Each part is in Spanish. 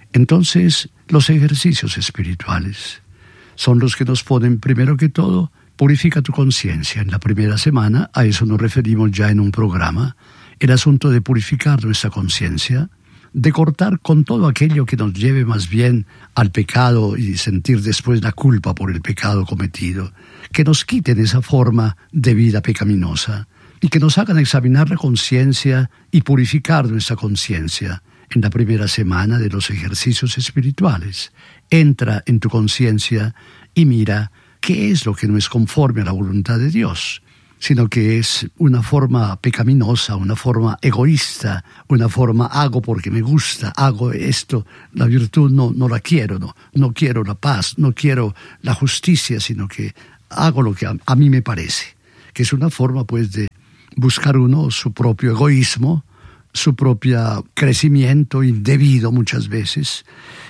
Entonces, los ejercicios espirituales son los que nos ponen, primero que todo, purifica tu conciencia. En la primera semana, a eso nos referimos ya en un programa, el asunto de purificar nuestra conciencia, de cortar con todo aquello que nos lleve más bien al pecado y sentir después la culpa por el pecado cometido, que nos quiten esa forma de vida pecaminosa y que nos hagan examinar la conciencia y purificar nuestra conciencia. En la primera semana de los ejercicios espirituales, entra en tu conciencia y mira qué es lo que no es conforme a la voluntad de Dios, sino que es una forma pecaminosa, una forma egoísta, una forma hago porque me gusta, hago esto, la virtud no la quiero, no quiero la paz, no quiero la justicia, sino que hago lo que a mí me parece, que es una forma pues de buscar uno su propio egoísmo, su propio crecimiento indebido muchas veces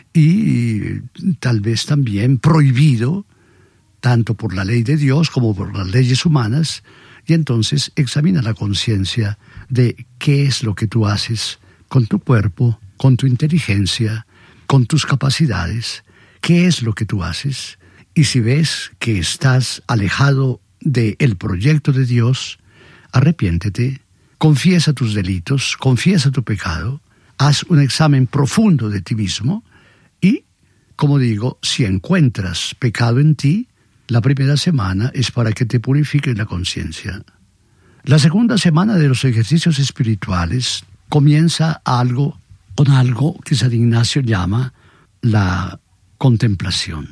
y tal vez también prohibido tanto por la ley de Dios como por las leyes humanas, y entonces examina la conciencia de qué es lo que tú haces con tu cuerpo, con tu inteligencia, con tus capacidades, qué es lo que tú haces, y si ves que estás alejado del proyecto de Dios, arrepiéntete, confiesa tus delitos, confiesa tu pecado, haz un examen profundo de ti mismo y, como digo, si encuentras pecado en ti, la primera semana es para que te purifiques la conciencia. La segunda semana de los ejercicios espirituales comienza con algo que San Ignacio llama la contemplación.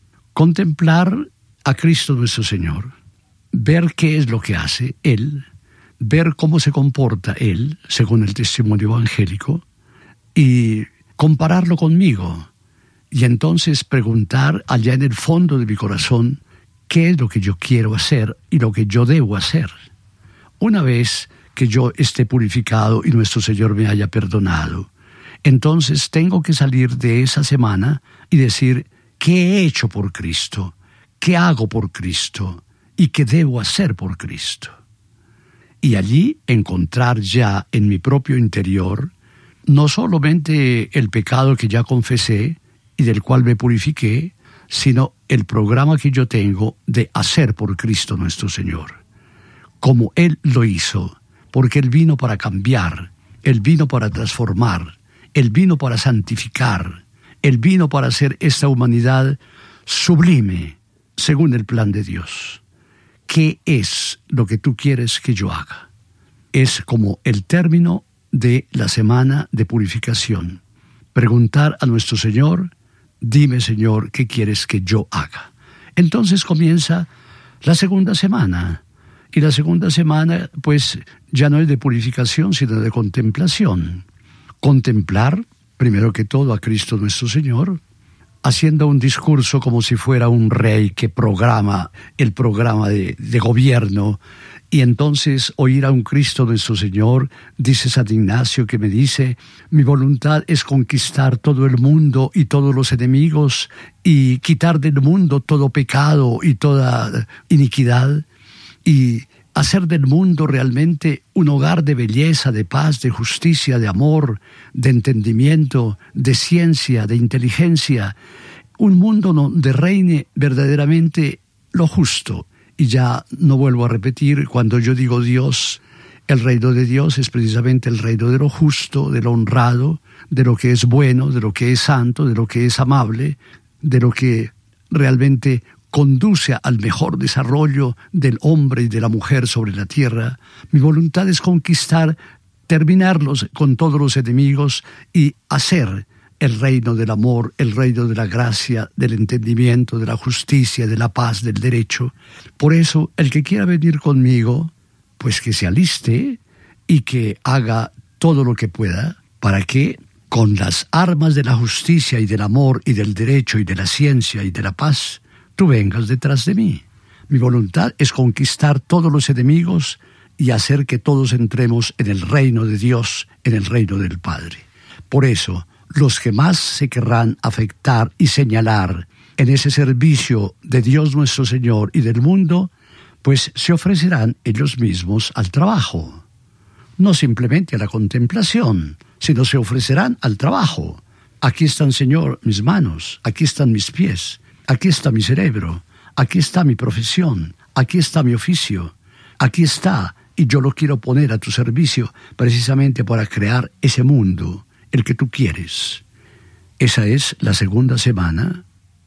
Contemplar a Cristo nuestro Señor, ver qué es lo que hace Él, ver cómo se comporta Él, según el testimonio evangélico, y compararlo conmigo. Y entonces preguntar allá en el fondo de mi corazón qué es lo que yo quiero hacer y lo que yo debo hacer. Una vez que yo esté purificado y nuestro Señor me haya perdonado, entonces tengo que salir de esa semana y decir qué he hecho por Cristo, qué hago por Cristo y qué debo hacer por Cristo. Y allí encontrar ya en mi propio interior no solamente el pecado que ya confesé y del cual me purifiqué, sino el programa que yo tengo de hacer por Cristo nuestro Señor, como Él lo hizo, porque Él vino para cambiar, Él vino para transformar, Él vino para santificar, Él vino para hacer esta humanidad sublime, según el plan de Dios. ¿Qué es lo que tú quieres que yo haga? Es como el término de la semana de purificación. Preguntar a nuestro Señor, dime Señor, ¿qué quieres que yo haga? Entonces comienza la segunda semana. Y la segunda semana, pues, ya no es de purificación, sino de contemplación. Contemplar, primero que todo, a Cristo nuestro Señor, haciendo un discurso como si fuera un rey que programa el programa de gobierno, y entonces oír a un Cristo nuestro Señor, dice San Ignacio, que me dice, mi voluntad es conquistar todo el mundo y todos los enemigos, y quitar del mundo todo pecado y toda iniquidad, y hacer del mundo realmente un hogar de belleza, de paz, de justicia, de amor, de entendimiento, de ciencia, de inteligencia, un mundo donde reine verdaderamente lo justo. Y ya no vuelvo a repetir, cuando yo digo Dios, el reino de Dios es precisamente el reino de lo justo, de lo honrado, de lo que es bueno, de lo que es santo, de lo que es amable, de lo que realmente conduce al mejor desarrollo del hombre y de la mujer sobre la tierra. Mi voluntad es conquistar, terminarlos con todos los enemigos y hacer el reino del amor, el reino de la gracia, del entendimiento, de la justicia, de la paz, del derecho. Por eso, el que quiera venir conmigo, pues que se aliste y que haga todo lo que pueda para que con las armas de la justicia y del amor y del derecho y de la ciencia y de la paz, tú vengas detrás de mí. Mi voluntad es conquistar todos los enemigos y hacer que todos entremos en el reino de Dios, en el reino del Padre. Por eso, los que más se querrán afectar y señalar en ese servicio de Dios nuestro Señor y del mundo, pues se ofrecerán ellos mismos al trabajo. No simplemente a la contemplación, sino se ofrecerán al trabajo, Aquí están, Señor, mis manos, aquí están mis pies, aquí está mi cerebro, aquí está mi profesión, aquí está mi oficio, aquí está, y yo lo quiero poner a tu servicio precisamente para crear ese mundo, el que tú quieres. Esa es la segunda semana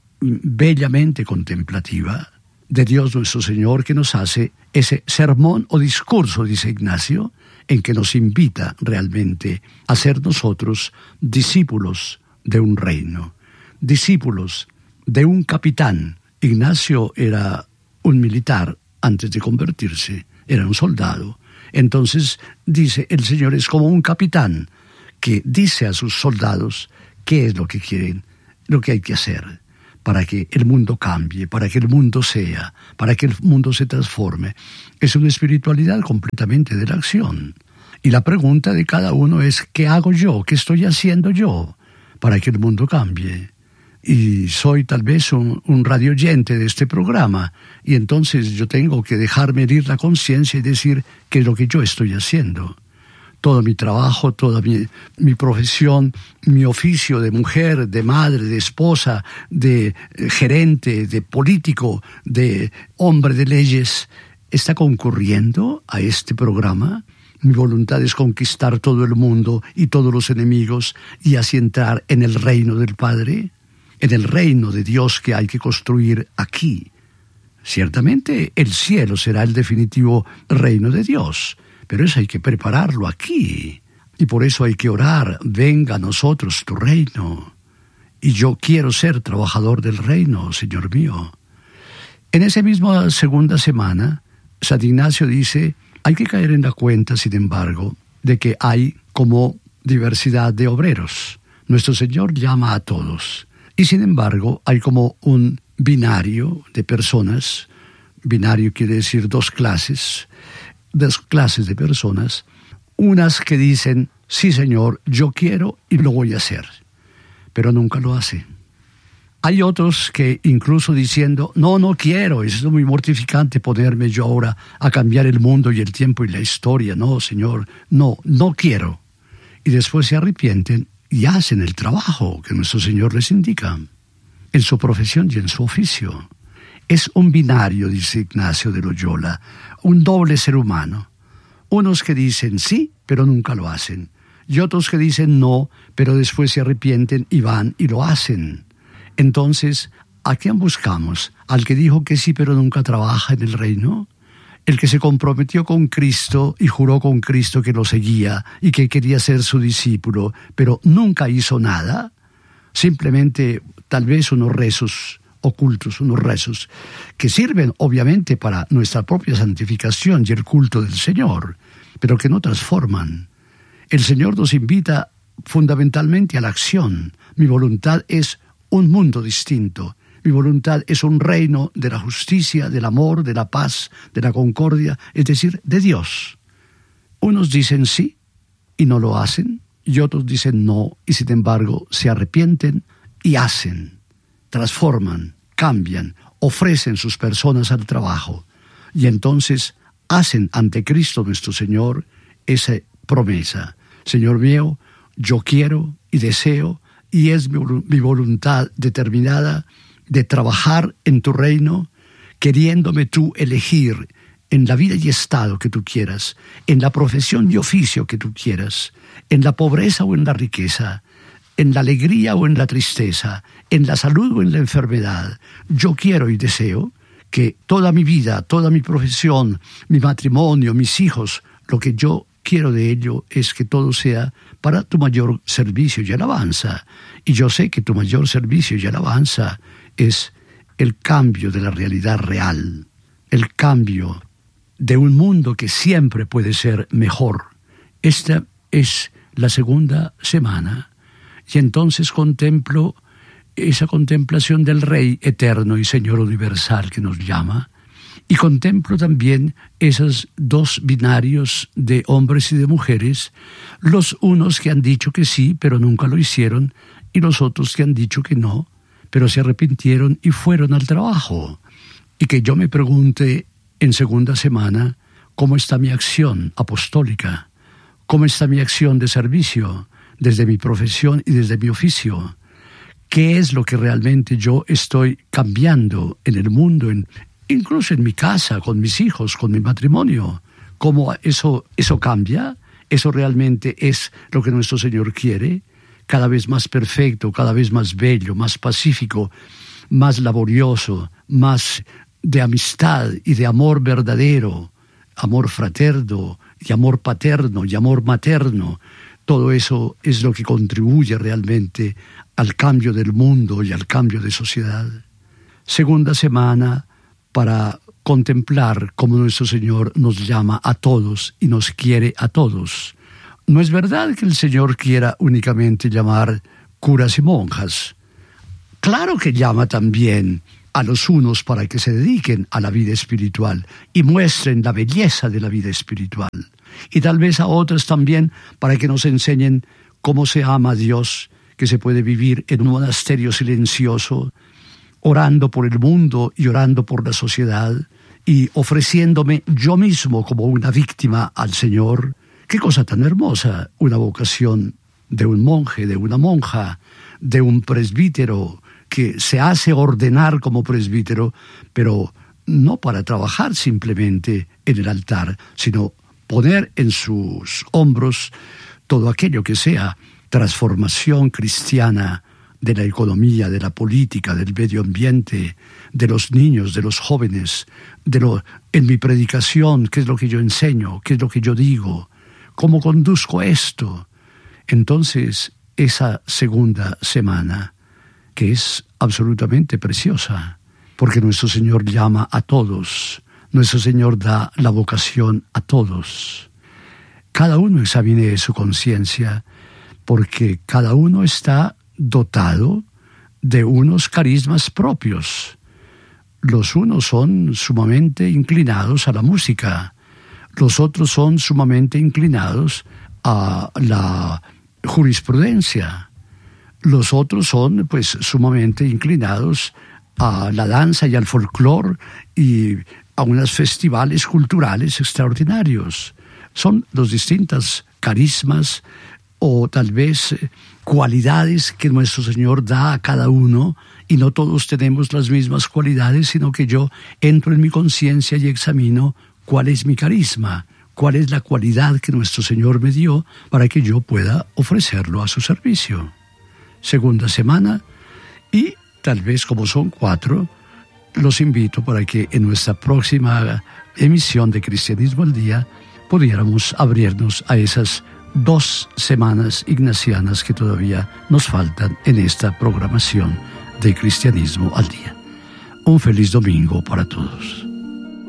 bellamente contemplativa de Dios nuestro Señor, que nos hace ese sermón o discurso, dice Ignacio, en que nos invita realmente a ser nosotros discípulos de un reino, discípulos de un capitán. Ignacio era un militar antes de convertirse, era un soldado. Entonces dice, el Señor es como un capitán que dice a sus soldados qué es lo que quieren, lo que hay que hacer para que el mundo cambie, para que el mundo sea, para que el mundo se transforme. Es una espiritualidad completamente de la acción. Y la pregunta de cada uno es, ¿qué hago yo? ¿Qué estoy haciendo yo para que el mundo cambie? Y soy tal vez un radioyente de este programa, y entonces yo tengo que dejarme herir la conciencia y decir qué es lo que yo estoy haciendo. Todo mi trabajo, toda mi profesión, mi oficio de mujer, de madre, de esposa, de gerente, de político, de hombre de leyes, está concurriendo a este programa. Mi voluntad es conquistar todo el mundo y todos los enemigos y así entrar en el reino del Padre, en el reino de Dios que hay que construir aquí. Ciertamente el cielo será el definitivo reino de Dios, pero eso hay que prepararlo aquí. Y por eso hay que orar, venga a nosotros tu reino. Y yo quiero ser trabajador del reino, Señor mío. En esa misma segunda semana, San Ignacio dice, hay que caer en la cuenta, sin embargo, de que hay como diversidad de obreros. Nuestro Señor llama a todos. Y sin embargo, hay como un binario de personas. Binario quiere decir dos clases de personas, unas que dicen, sí Señor, yo quiero y lo voy a hacer, pero nunca lo hacen. Hay otros que incluso diciendo, no quiero, es muy mortificante ponerme yo ahora a cambiar el mundo y el tiempo y la historia, no Señor, no quiero. Y después se arrepienten y hacen el trabajo que nuestro Señor les indica, en su profesión y en su oficio. Es un binario, dice Ignacio de Loyola, un doble ser humano. Unos que dicen sí, pero nunca lo hacen. Y otros que dicen no, pero después se arrepienten y van y lo hacen. Entonces, ¿a quién buscamos? ¿Al que dijo que sí, pero nunca trabaja en el reino? ¿El que se comprometió con Cristo y juró con Cristo que lo seguía y que quería ser su discípulo, pero nunca hizo nada? Simplemente, tal vez unos rezos ocultos, unos rezos que sirven obviamente para nuestra propia santificación y el culto del Señor, pero que no transforman. El Señor nos invita fundamentalmente a la acción. Mi voluntad es un mundo distinto. Mi voluntad es un reino de la justicia, del amor, de la paz, de la concordia, es decir, de Dios. Unos dicen sí y no lo hacen, y otros dicen no, y sin embargo se arrepienten y hacen. Transforman, cambian, ofrecen sus personas al trabajo y entonces hacen ante Cristo nuestro Señor esa promesa. Señor mío, yo quiero y deseo y es mi voluntad determinada de trabajar en tu reino, queriéndome tú elegir en la vida y estado que tú quieras, en la profesión y oficio que tú quieras, en la pobreza o en la riqueza, en la alegría o en la tristeza, en la salud o en la enfermedad. Yo quiero y deseo que toda mi vida, toda mi profesión, mi matrimonio, mis hijos, lo que yo quiero de ello es que todo sea para tu mayor servicio y alabanza. Y yo sé que tu mayor servicio y alabanza es el cambio de la realidad real, el cambio de un mundo que siempre puede ser mejor. Esta es la segunda semana. Y entonces contemplo esa contemplación del Rey eterno y Señor universal que nos llama, y contemplo también esos dos binarios de hombres y de mujeres, los unos que han dicho que sí, pero nunca lo hicieron, y los otros que han dicho que no, pero se arrepintieron y fueron al trabajo. Y que yo me pregunte en segunda semana, ¿cómo está mi acción apostólica? ¿Cómo está mi acción de servicio? desde mi profesión y desde mi oficio. ¿Qué es lo que realmente yo estoy cambiando en el mundo, incluso en mi casa, con mis hijos, con mi matrimonio? ¿Cómo eso cambia? ¿Eso realmente es lo que nuestro Señor quiere? Cada vez más perfecto, cada vez más bello, más pacífico, más laborioso, más de amistad y de amor verdadero, amor fraterno y amor paterno y amor materno. Todo eso es lo que contribuye realmente al cambio del mundo y al cambio de sociedad. Segunda semana para contemplar cómo nuestro Señor nos llama a todos y nos quiere a todos. No es verdad que el Señor quiera únicamente llamar curas y monjas. Claro que llama también a los unos para que se dediquen a la vida espiritual y muestren la belleza de la vida espiritual. Y tal vez a otros también para que nos enseñen cómo se ama a Dios, que se puede vivir en un monasterio silencioso, orando por el mundo y orando por la sociedad y ofreciéndome yo mismo como una víctima al Señor. Qué cosa tan hermosa, una vocación de un monje, de una monja, de un presbítero que se hace ordenar como presbítero, pero no para trabajar simplemente en el altar, sino poner en sus hombros todo aquello que sea transformación cristiana de la economía, de la política, del medio ambiente, de los niños, de los jóvenes, en mi predicación, qué es lo que yo enseño, qué es lo que yo digo, cómo conduzco esto. Entonces, esa segunda semana, que es absolutamente preciosa, porque nuestro Señor llama a todos, nuestro Señor da la vocación a todos. Cada uno examine su conciencia, porque cada uno está dotado de unos carismas propios. Los unos son sumamente inclinados a la música, los otros son sumamente inclinados a la jurisprudencia, los otros son sumamente inclinados a la danza y al folclore y a unos festivales culturales extraordinarios. Son los distintos carismas o tal vez cualidades que nuestro Señor da a cada uno, y no todos tenemos las mismas cualidades, sino que yo entro en mi conciencia y examino cuál es mi carisma, cuál es la cualidad que nuestro Señor me dio para que yo pueda ofrecerlo a su servicio. Segunda semana, y tal vez como son 4, los invito para que en nuestra próxima emisión de Cristianismo al Día pudiéramos abrirnos a esas 2 semanas ignacianas que todavía nos faltan en esta programación de Cristianismo al Día. Un feliz domingo para todos.